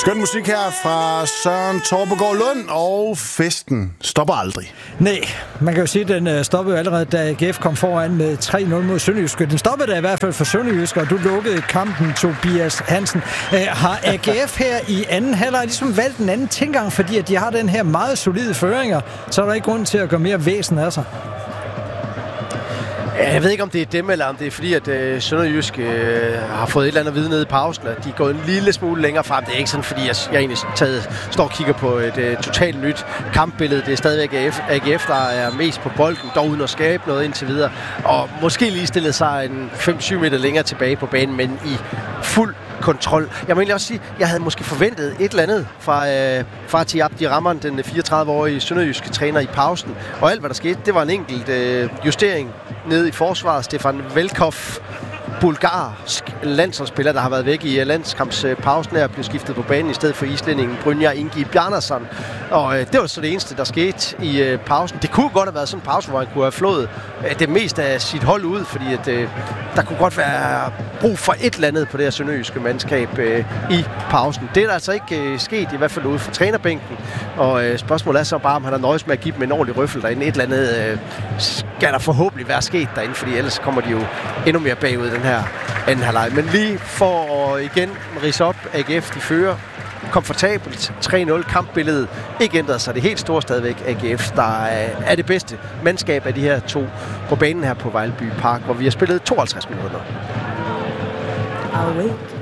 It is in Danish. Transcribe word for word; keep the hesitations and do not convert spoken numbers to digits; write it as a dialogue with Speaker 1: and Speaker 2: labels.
Speaker 1: Skøn musik her fra Søren Torpegaard Lund, og festen stopper aldrig.
Speaker 2: Nej, man kan jo sige, at den stoppede allerede, da A G F kom foran med tre nul mod Sønderjyske. Den stoppede da i hvert fald for Sønderjyske, og du lukkede kampen, Tobias Hansen. Har A G F her i anden halvleg ligesom valgt en anden tilgang, fordi at de har den her meget solide føringer, så er der ikke grund til at gøre mere væsen af sig?
Speaker 3: Jeg ved ikke, om det er dem, eller om det er fordi, at øh, Sønderjysk øh, har fået et eller andet at vide nede i pausen, at de er gået en lille smule længere frem. Det er ikke sådan, fordi jeg, jeg egentlig taget, står og kigger på et øh, totalt nyt kampbillede. Det er stadigvæk A G F, A G F, der er mest på bolden, dog uden at skabe noget indtil videre. Og måske lige stillet sig en fem syv meter længere tilbage på banen, men i fuld kontrol. Jeg må egentlig også sige, at jeg havde måske forventet et eller andet fra øh, Fatih Abdi Rahman, den fireogtredive-årige sønderjyske træner, i pausen. Og alt, hvad der skete, det var en enkelt øh, justering nede i forsvaret. Stefan Velkov, bulgarsk landsholdsspiller, der har været væk i landskampspausen her, blev skiftet på banen i stedet for islændingen Brynjar Ingi Bjarnason. Og øh, det var så det eneste, der skete i øh, pausen. Det kunne godt have været sådan en pause, hvor han kunne have flået øh, det meste af sit hold ud, fordi at, øh, der kunne godt være brug for et eller andet på det her sønderjyske mandskab øh, i pausen. Det er der altså ikke øh, sket, i hvert fald ude for trænerbænken. Og øh, spørgsmålet er så bare, om han har nøjes med at give dem en ordentlig røffel derinde. Et eller andet øh, skal der forhåbentlig være sket derinde, fordi ellers kommer de jo endnu mere bagud den her anden halvleg. Men lige for at igen ridse op, A G F de fører komfortabelt tre nul. Kampbilledet ikke ændret sig. Det helt store stadigvæk A G F, der er det bedste mandskab af de her to på banen her på Vejleby Park, hvor vi har spillet tooghalvtreds minutter.
Speaker 4: I'll wait.